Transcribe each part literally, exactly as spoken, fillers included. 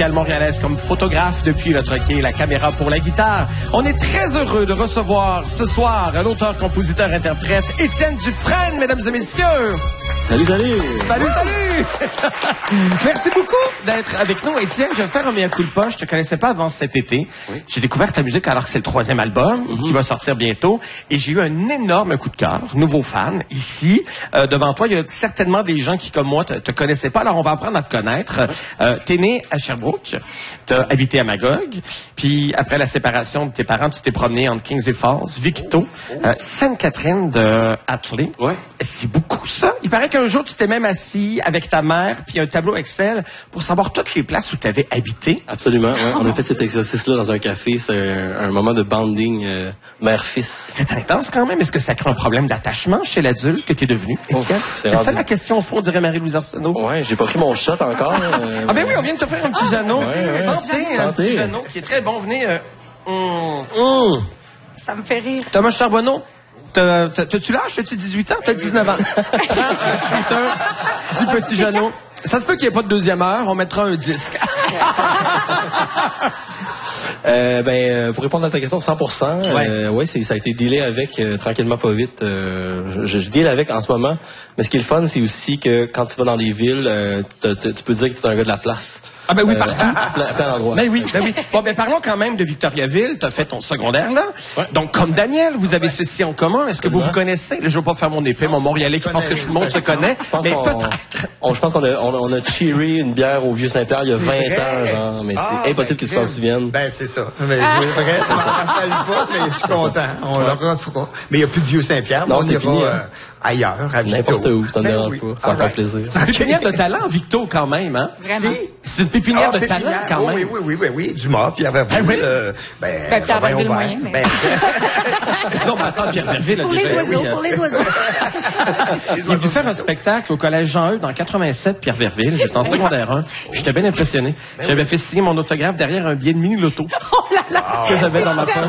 capitale montréalaise comme photographe depuis le troquet, la caméra pour la guitare. On est très heureux de recevoir ce soir l'auteur, compositeur, interprète Étienne Dufresne, mesdames et messieurs. Salut, salut! Salut, salut! Merci beaucoup d'être avec nous. Étienne, je vais faire un mea culpa. Je te connaissais pas avant cet été. Oui. J'ai découvert ta musique alors que c'est le troisième album mm-hmm. qui va sortir bientôt. Et j'ai eu un énorme coup de cœur. Nouveau fan, ici. Euh, devant toi, il y a certainement des gens qui, comme moi, te, te connaissaient pas. Alors, on va apprendre à te connaître. Euh, t'es né à Sherbrooke. T'as habité à Magog. Puis, après la séparation de tes parents, tu t'es promené entre Kings et Falls, Victo, euh, Sainte-Catherine de Hatley. Ouais. C'est beaucoup, ça. Il paraît qu'un jour, tu t'es même assis avec ta mère puis un tableau Excel pour savoir toutes les places où tu avais habité. Absolument, ouais. On a fait cet exercice-là dans un café. C'est un, un moment de bonding euh, mère-fils. C'est intense quand même. Est-ce que ça crée un problème d'attachement chez l'adulte que tu es devenu, Étienne? C'est, c'est ça la question, au fond, dirait Marie-Louise Arsenault. Ouais, j'ai pas pris mon shot encore. Euh... Ah ben oui, on vient de te faire un petit Jeannot. Ouais, ouais. Santé, Santé, un petit Jeannot qui est très bon. Venez. Euh... Mmh. Mmh. Ça me fait rire. Thomas Charbonneau. T'as, t'as, t'as-tu l'âge? T'as-tu dix-huit ans? T'as dix-neuf ans. Prends un shooter du petit Jeannot. Ça se peut qu'il n'y ait pas de deuxième heure. On mettra un disque. euh, ben, euh, pour répondre à ta question, cent pour cent. Ouais, euh, ouais c'est, ça a été dealé avec euh, tranquillement, pas vite. Euh, je, je deal avec en ce moment. Mais ce qui est le fun, c'est aussi que quand tu vas dans les villes, euh, tu peux dire que tu es un gars de la place. Ah ben oui, partout. Euh, plein, plein d'endroits. Ben oui, ben oui. Bon, ben parlons quand même de Victoriaville. Tu as fait ton secondaire là. Ouais. Donc, comme Daniel, vous avez ouais. ceci en commun. Est-ce que vous vous connaissez? Là, je veux pas faire mon épée, mon Montréalais qui pense que tout le monde se connaît. Mais peut-être. On, je pense qu'on a, on, on a cheeré une bière au Vieux-Saint-Pierre il y a vingt ans, genre. Mais ah, c'est impossible ben, que tu t'en souviennes. Ben, c'est ça. Mais ah. je, vrai, je m'en rappelle pas, mais je suis content. On ouais. l'a pas. Mais il n'y a plus de Vieux-Saint-Pierre. Non, c'est fini. Euh, ailleurs, à Victo. N'importe où, ça me dérange oui. pas. Ça me fait plaisir. C'est une pépinière de talent, Victo, quand même, hein? Vraiment. C'est une pépinière ah, de pépinière, talent, quand même. Oui, oui, oui, oui, oui. Dumas, Pierre Verville. Ah, oui. euh, ben, ben, Pierre Verville moyen, mais... Ben, non, mais attends, Pierre Verville... Pour les oiseaux, oui, pour les oiseaux. Il a dû faire un spectacle au Collège Jean-Eudes en quatre-vingt-sept, Pierre Verville. J'étais en secondaire un. J'étais bien impressionné. Ben, J'avais oui. fait signer mon autographe derrière un billet de mini-loto. Oh là là! Que j'avais dans ma poche.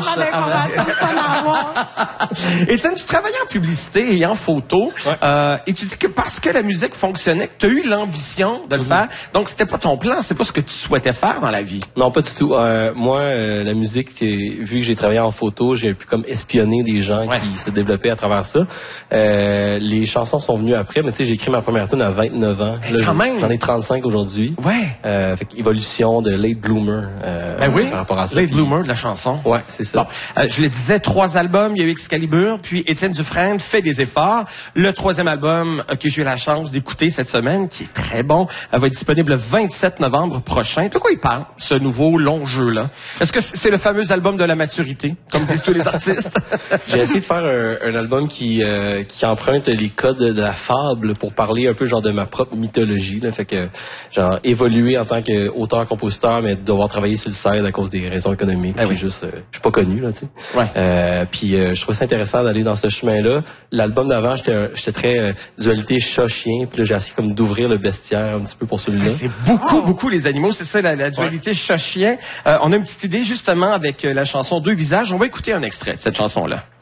Étienne, tu travaillais en publicité et en photo. Ouais. Euh, et tu dis que parce que la musique fonctionnait, que tu as eu l'ambition de le mmh. faire. Donc, c'était pas ton plan, c'est pas ce que tu souhaitais faire dans la vie. Non, pas du tout. Euh, moi, euh, la musique, vu que j'ai travaillé en photo, j'ai pu comme espionner des gens ouais. qui se développaient à travers ça. Euh, les chansons sont venues après, mais tu sais, j'ai écrit ma première tune à vingt-neuf ans. Là, quand même. J'en ai trente-cinq aujourd'hui. Ouais. Euh, fait évolution de Late Bloomer. Euh, ben oui. Par rapport à ça. Late puis... Bloomer de la chanson. Ouais, c'est ça. Bon, euh, je le disais, trois albums, il y a eu Excalibur, puis Étienne Dufresne fait des efforts. Le troisième album euh, que j'ai eu la chance d'écouter cette semaine, qui est très bon, euh, va être disponible le vingt-sept novembre prochain. De quoi il parle, ce nouveau long jeu-là? Est-ce que c'est le fameux album de la maturité, comme disent tous les artistes? J'ai essayé de faire un, un album qui euh, qui emprunte les codes de la fable pour parler un peu genre de ma propre mythologie. Là. Fait que genre évoluer en tant qu'auteur-compositeur, mais devoir travailler sur le side à cause des raisons économiques. Ah oui. Juste, euh, je suis pas connu là, tu sais. Ouais. Euh, puis euh, je trouvais ça intéressant d'aller dans ce chemin-là. L'album d'avant, j'étais j'étais très euh, dualité chat-chien. Puis là, j'ai essayé comme d'ouvrir le bestiaire un petit peu pour celui-là. C'est beaucoup, oh. beaucoup les animaux. C'est ça la, la dualité ouais. chat-chien. Euh, on a une petite idée justement avec euh, la chanson Deux visages. On va écouter un extrait de cette chanson-là.